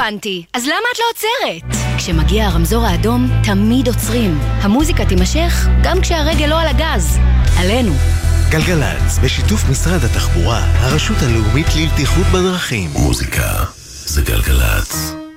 הבנתי. אז למה את לא עוצרת? כשמגיע הרמזור האדום, תמיד עוצרים. המוזיקה תימשך גם כשהרגל לא על הגז. עלינו. גלגלצ, בשיתוף משרד התחבורה, הרשות הלאומית לבטיחות בדרכים. מוזיקה זה גלגלצ.